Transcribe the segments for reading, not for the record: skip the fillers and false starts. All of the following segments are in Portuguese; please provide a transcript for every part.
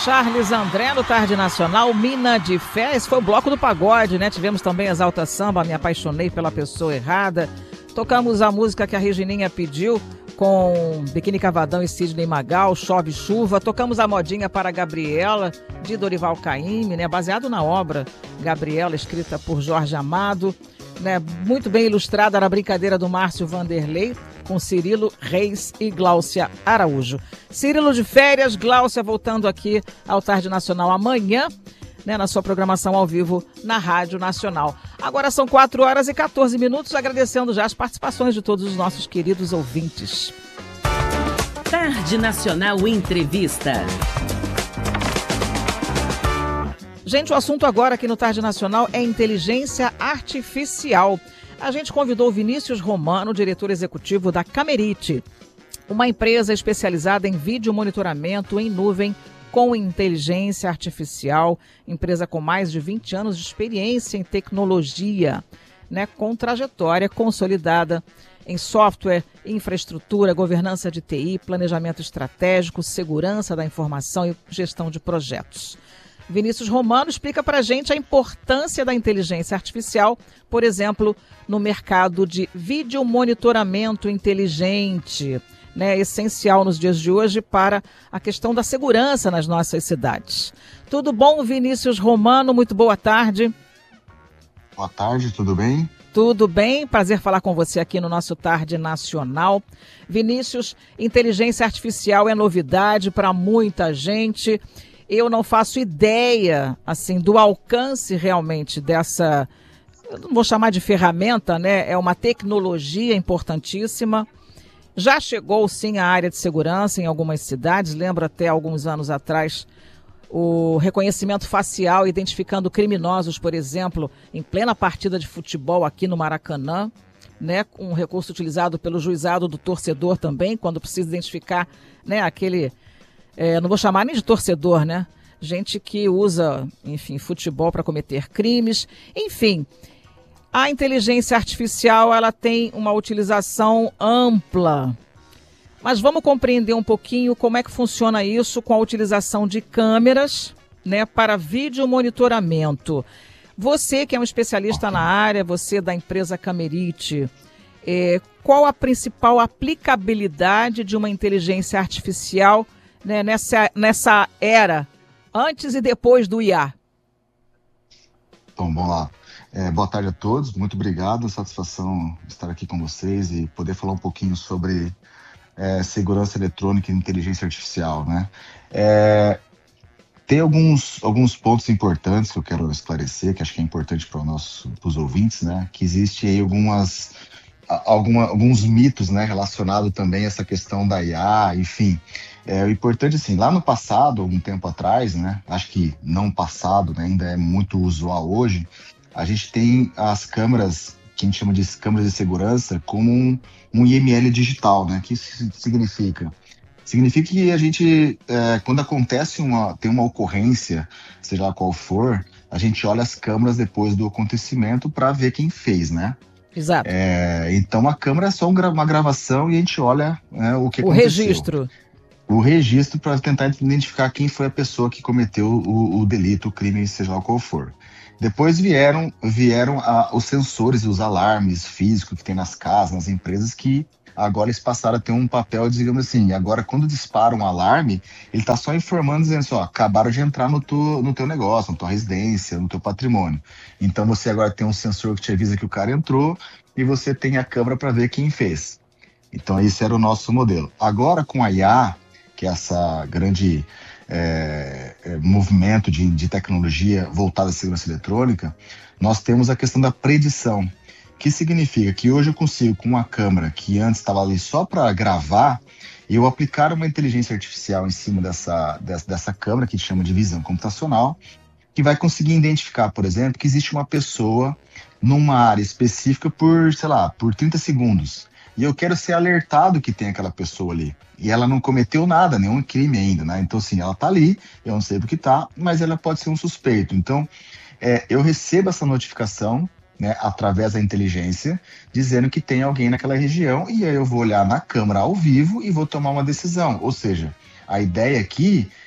Charles André no Tarde Nacional, Mina de Fé. Esse foi o bloco do pagode, né? Tivemos também Exalta Samba, Me Apaixonei pela Pessoa Errada. Tocamos a música que a Regininha pediu com Biquíni Cavadão e Sidney Magal, Chove Chuva. Tocamos a modinha para Gabriela, de Dorival Caymmi, né? Baseado na obra Gabriela, escrita por Jorge Amado, né? Muito bem ilustrada na brincadeira do Márcio Vanderlei, com Cirilo Reis e Gláucia Araújo. Cirilo de férias, Gláucia voltando aqui ao Tarde Nacional amanhã, né, na sua programação ao vivo na Rádio Nacional. Agora são 4h14, agradecendo já as participações de todos os nossos queridos ouvintes. Tarde Nacional Entrevista. Gente, o assunto agora aqui no Tarde Nacional é inteligência artificial. A gente convidou o Vinícius Romano, diretor executivo da Cameriti, uma empresa especializada em vídeo monitoramento em nuvem com inteligência artificial, empresa com mais de 20 anos de experiência em tecnologia, né, com trajetória consolidada em software, infraestrutura, governança de TI, planejamento estratégico, segurança da informação e gestão de projetos. Vinícius Romano explica para a gente a importância da inteligência artificial, por exemplo, no mercado de vídeo monitoramento inteligente, né, essencial nos dias de hoje para a questão da segurança nas nossas cidades. Tudo bom, Vinícius Romano? Muito boa tarde. Boa tarde, tudo bem? Tudo bem, prazer falar com você aqui no nosso Tarde Nacional. Vinícius, inteligência artificial é novidade para muita gente. Eu não faço ideia, assim, do alcance realmente dessa, eu não vou chamar de ferramenta, né? É uma tecnologia importantíssima. Já chegou, sim, à área de segurança em algumas cidades. Lembro até alguns anos atrás o reconhecimento facial identificando criminosos, por exemplo, em plena partida de futebol aqui no Maracanã, né? Um recurso utilizado pelo juizado do torcedor também, quando precisa identificar, né, aquele... não vou chamar nem de torcedor, né? Gente que usa, enfim, futebol para cometer crimes. Enfim, a inteligência artificial, ela tem uma utilização ampla. Mas vamos compreender um pouquinho como é que funciona isso com a utilização de câmeras, né, para vídeo monitoramento. Você que é um especialista na área, você da empresa Cameriti, qual a principal aplicabilidade de uma inteligência artificial, né, nessa era, antes e depois do IA? Então, vamos lá. Boa tarde a todos, muito obrigado, satisfação estar aqui com vocês e poder falar um pouquinho sobre segurança eletrônica e inteligência artificial, né? Tem alguns pontos importantes que eu quero esclarecer, que acho que é importante para os ouvintes, né? Que existe aí alguns mitos, né, relacionados também a essa questão da IA, enfim. O importante, assim, lá no passado, algum tempo atrás, né, acho que não passado, né, ainda é muito usual hoje, a gente tem as câmeras, que a gente chama de câmeras de segurança, como um IML digital, né? O que isso significa? Significa que a gente, quando acontece tem uma ocorrência, seja lá qual for, a gente olha as câmeras depois do acontecimento para ver quem fez, né? Exato. Então a câmera é só uma gravação e a gente olha, né, o que aconteceu. O registro para tentar identificar quem foi a pessoa que cometeu o delito, o crime, seja lá qual for. Depois vieram os sensores e os alarmes físicos que tem nas casas, nas empresas, que agora eles passaram a ter um papel, digamos assim, agora quando dispara um alarme, ele está só informando, dizendo assim, ó, acabaram de entrar no teu negócio, na tua residência, no teu patrimônio. Então você agora tem um sensor que te avisa que o cara entrou e você tem a câmera para ver quem fez. Então esse era o nosso modelo. Agora com a IA, que é essa grande movimento de tecnologia voltada à segurança eletrônica, nós temos a questão da predição, que significa que hoje eu consigo, com uma câmera que antes estava ali só para gravar, eu aplicar uma inteligência artificial em cima dessa câmera, que a gente chama de visão computacional, que vai conseguir identificar, por exemplo, que existe uma pessoa numa área específica por 30 segundos. E eu quero ser alertado que tem aquela pessoa ali. E ela não cometeu nada, nenhum crime ainda, né? Então, assim, ela tá ali, eu não sei do que tá, mas ela pode ser um suspeito. Então, eu recebo essa notificação, né, através da inteligência, dizendo que tem alguém naquela região, e aí eu vou olhar na câmera ao vivo e vou tomar uma decisão. Ou seja, a ideia aqui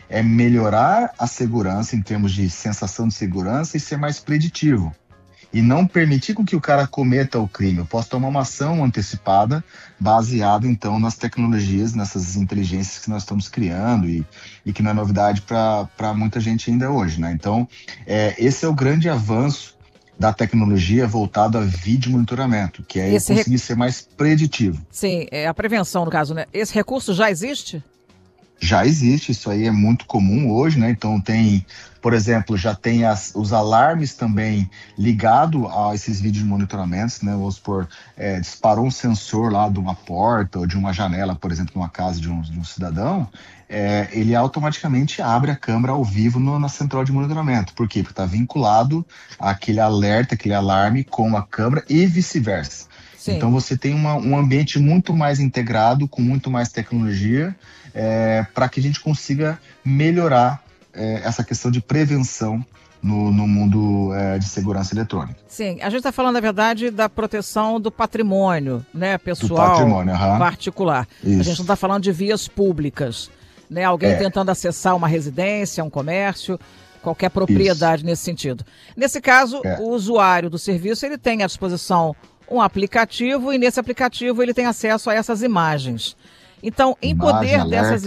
é melhorar a segurança em termos de sensação de segurança e ser mais preditivo. E não permitir com que o cara cometa o crime. Eu posso tomar uma ação antecipada baseada, então, nas tecnologias, nessas inteligências que nós estamos criando e que não é novidade para muita gente ainda hoje, né? Então, esse é o grande avanço da tecnologia voltado a vídeo monitoramento, que é conseguir ser mais preditivo. Sim, a prevenção, no caso, né? Esse recurso já existe? Já existe, isso aí é muito comum hoje, né? Então tem, por exemplo, já tem os alarmes também ligado a esses vídeos de monitoramentos, né? Vamos supor, disparou um sensor lá de uma porta ou de uma janela, por exemplo, numa casa de um cidadão, ele automaticamente abre a câmera ao vivo na central de monitoramento. Por quê? Porque está vinculado àquele alerta, aquele alarme com a câmera e vice-versa. Então você tem um ambiente muito mais integrado, com muito mais tecnologia, para que a gente consiga melhorar essa questão de prevenção no mundo de segurança eletrônica. Sim, a gente está falando, na verdade, da proteção do patrimônio, né, pessoal, do patrimônio, particular. Isso. A gente não está falando de vias públicas, né, alguém tentando acessar uma residência, um comércio, qualquer propriedade nesse sentido. Nesse caso, o usuário do serviço, ele tem à disposição um aplicativo e nesse aplicativo ele tem acesso a essas imagens. Então, em poder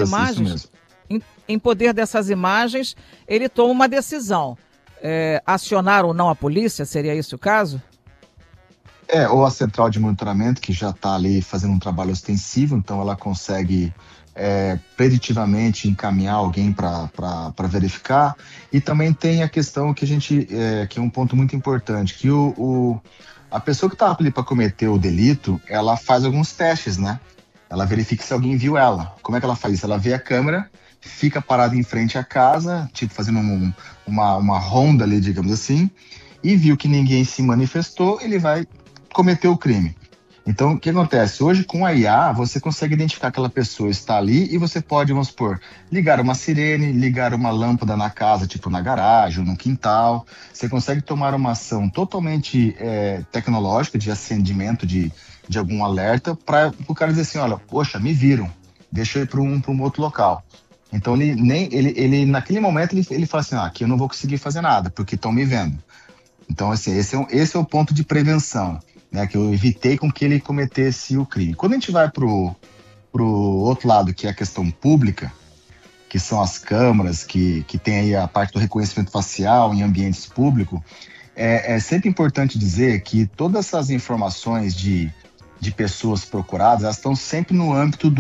dessas imagens, ele toma uma decisão. Acionar ou não a polícia, seria esse o caso? Ou a central de monitoramento, que já está ali fazendo um trabalho ostensivo, então ela consegue preditivamente encaminhar alguém para verificar. E também tem a questão que que é um ponto muito importante, que a pessoa que está ali para cometer o delito, ela faz alguns testes, né? Ela verifica se alguém viu ela. Como é que ela faz isso? Ela vê a câmera, fica parada em frente à casa, tipo fazendo uma ronda ali, digamos assim, e viu que ninguém se manifestou, ele vai cometer o crime. Então, o que acontece? Hoje, com a IA, você consegue identificar que aquela pessoa está ali e você pode, vamos supor, ligar uma sirene, ligar uma lâmpada na casa, tipo na garagem ou no quintal. Você consegue tomar uma ação totalmente tecnológica de acendimento de algum alerta para o cara dizer assim, olha, poxa, me viram, deixa eu ir para um outro local. Então, naquele momento, ele fala assim, aqui eu não vou conseguir fazer nada, porque estão me vendo. Então, assim, esse é o ponto de prevenção, né, que eu evitei com que ele cometesse o crime. Quando a gente vai pro outro lado, que é a questão pública, que são as câmaras, que tem aí a parte do reconhecimento facial em ambientes públicos, é sempre importante dizer que todas essas informações de pessoas procuradas, elas estão sempre no âmbito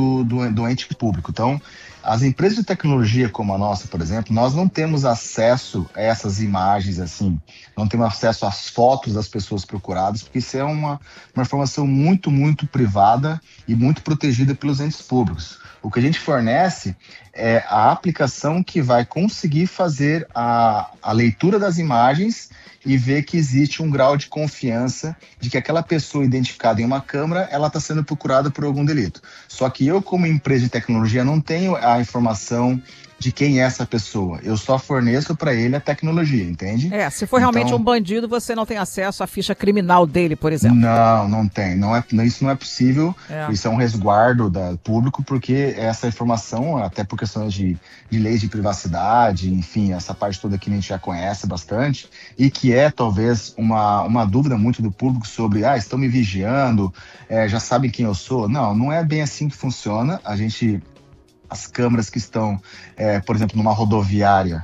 do ente público. Então, as empresas de tecnologia como a nossa, por exemplo, nós não temos acesso a essas imagens, assim, não temos acesso às fotos das pessoas procuradas, porque isso é uma informação muito, muito privada e muito protegida pelos entes públicos. O que a gente fornece é a aplicação que vai conseguir fazer a leitura das imagens e ver que existe um grau de confiança de que aquela pessoa identificada em uma câmera, ela está sendo procurada por algum delito. Só que eu, como empresa de tecnologia, não tenho a informação de quem é essa pessoa. Eu só forneço para ele a tecnologia, entende? Se for realmente um bandido, você não tem acesso à ficha criminal dele, por exemplo. Não tem. Isso não é possível. Isso é um resguardo público, porque essa informação, até por questões de leis de privacidade, enfim, essa parte toda que a gente já conhece bastante, e que é talvez uma dúvida muito do público sobre, estão me vigiando, já sabem quem eu sou. Não é bem assim que funciona. As câmeras que estão, por exemplo, numa rodoviária,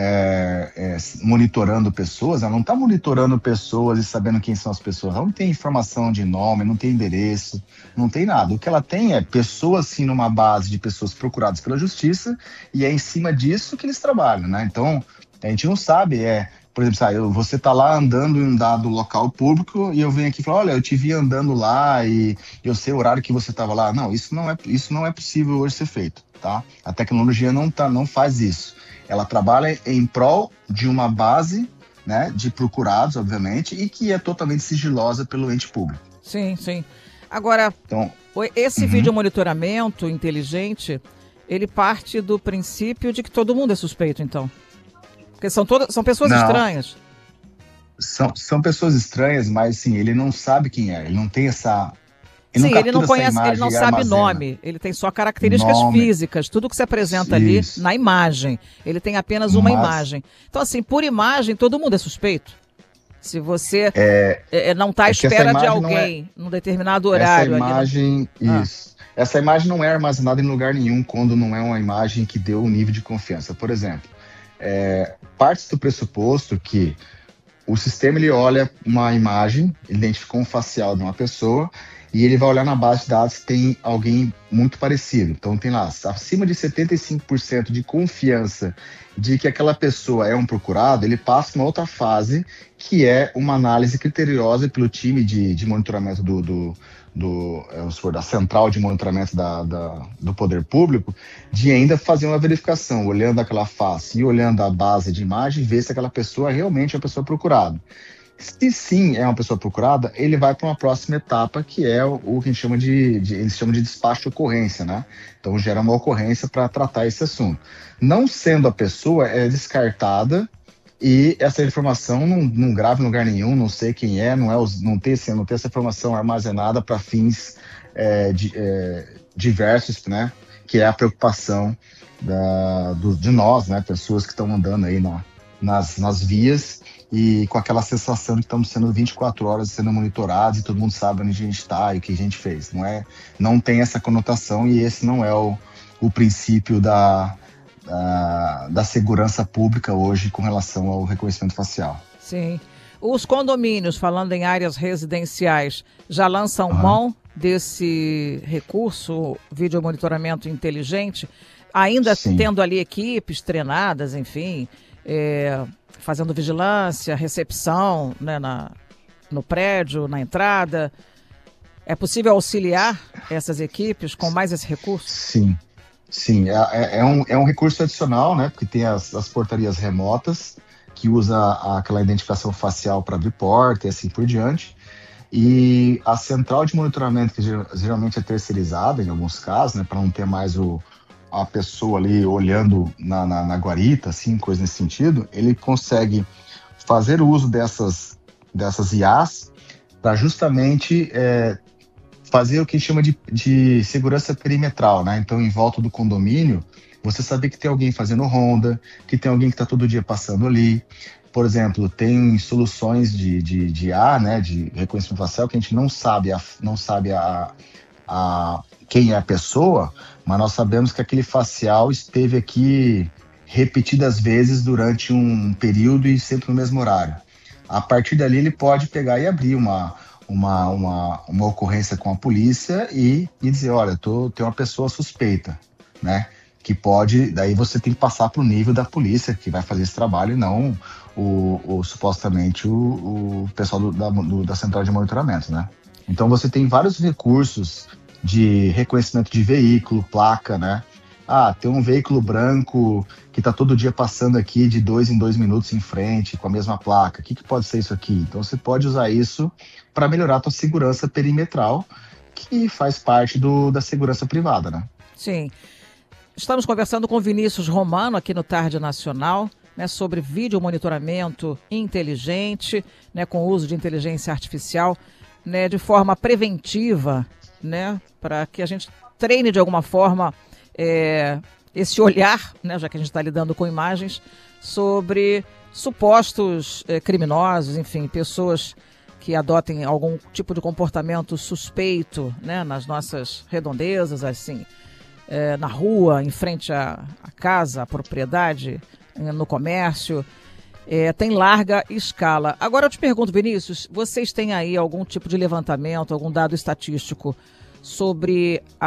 monitorando pessoas, ela não está monitorando pessoas e sabendo quem são as pessoas. Ela não tem informação de nome, não tem endereço, não tem nada. O que ela tem é pessoas, sim, numa base de pessoas procuradas pela justiça, e é em cima disso que eles trabalham, né? Então, a gente não sabe, por exemplo, você está lá andando em um dado local público e eu venho aqui e falo, olha, eu te vi andando lá e eu sei o horário que você estava lá. Não, isso não é possível hoje ser feito, tá? A tecnologia não faz isso. Ela trabalha em prol de uma base, né, de procurados, obviamente, e que é totalmente sigilosa pelo ente público. Sim, sim. Agora, esse vídeo monitoramento inteligente, ele parte do princípio de que todo mundo é suspeito, então? Porque são pessoas estranhas. São pessoas estranhas, mas sim, ele não sabe quem é. Ele não tem E não Sim, ele não captura essa conhece, ele imagem não e sabe armazena. nome, ele tem só características Nome, físicas, tudo que se apresenta ali isso. na imagem. Ele tem apenas uma Mas imagem. Então, assim, por imagem, todo mundo é suspeito. Se você não está à que essa espera de imagem não é. alguém num determinado Essa horário ali. imagem, Ah, isso. Essa imagem não é armazenada em lugar nenhum quando não é uma imagem que deu um nível de confiança. Por exemplo, parte do pressuposto que o sistema ele olha uma imagem, ele identificou um facial de uma pessoa e ele vai olhar na base de dados se tem alguém muito parecido. Então tem lá acima de 75% de confiança de que aquela pessoa é um procurado, ele passa uma outra fase que é uma análise criteriosa pelo time de monitoramento da central de monitoramento do poder público, de ainda fazer uma verificação, olhando aquela face e olhando a base de imagem, ver se aquela pessoa realmente é uma pessoa procurada. Se sim é uma pessoa procurada, ele vai para uma próxima etapa, que é o que a gente chama eles chamam de despacho de ocorrência, né? Então gera uma ocorrência para tratar esse assunto. Não sendo a pessoa, é descartada e essa informação não grava em lugar nenhum, não sei quem é, não tem essa informação armazenada para fins diversos, né? Que é a preocupação de nós, né? Pessoas que estão andando aí nas vias e com aquela sensação de que estamos sendo 24 horas sendo monitorados e todo mundo sabe onde a gente está e o que a gente fez. Não tem essa conotação e esse não é o princípio da segurança pública hoje com relação ao reconhecimento facial. sim. Os condomínios, falando em áreas residenciais, já lançam mão desse recurso, vídeo monitoramento inteligente, ainda Sim. tendo ali equipes treinadas, enfim, fazendo vigilância, recepção, né, no prédio, na entrada. É possível auxiliar essas equipes com mais esse recurso? Sim. Sim, é um recurso adicional, né? Porque tem as portarias remotas, que usa aquela identificação facial para abrir porta e assim por diante. E a central de monitoramento, que geralmente é terceirizada em alguns casos, né? Para não ter mais a pessoa ali olhando na guarita, assim, coisa nesse sentido, ele consegue fazer uso dessas IAs para justamente fazer o que chama de segurança perimetral, né? Então, em volta do condomínio, você saber que tem alguém fazendo ronda, que tem alguém que está todo dia passando ali. Por exemplo, tem soluções de IA, né? De reconhecimento facial que a gente não sabe quem é a pessoa, mas nós sabemos que aquele facial esteve aqui repetidas vezes durante um período e sempre no mesmo horário. A partir dali, ele pode pegar e abrir uma ocorrência com a polícia e dizer, olha, tem uma pessoa suspeita, né? Que pode, daí você tem que passar para o nível da polícia que vai fazer esse trabalho e não supostamente o pessoal da central de monitoramento, né? Então você tem vários recursos de reconhecimento de veículo, placa, né? Tem um veículo branco que está todo dia passando aqui de 2 em 2 minutos em frente, com a mesma placa. O que pode ser isso aqui? Então você pode usar isso para melhorar a tua segurança perimetral, que faz parte da segurança privada, né? Sim. Estamos conversando com Vinícius Romano aqui no Tarde Nacional, né, sobre vídeo monitoramento inteligente, né, com o uso de inteligência artificial, né, de forma preventiva, né, para que a gente treine de alguma forma esse olhar, né, já que a gente está lidando com imagens, sobre supostos criminosos, enfim, pessoas que adotem algum tipo de comportamento suspeito, né, nas nossas redondezas, assim, na rua, em frente à casa, à propriedade, no comércio. Tem larga escala. Agora eu te pergunto, Vinícius, vocês têm aí algum tipo de levantamento, algum dado estatístico sobre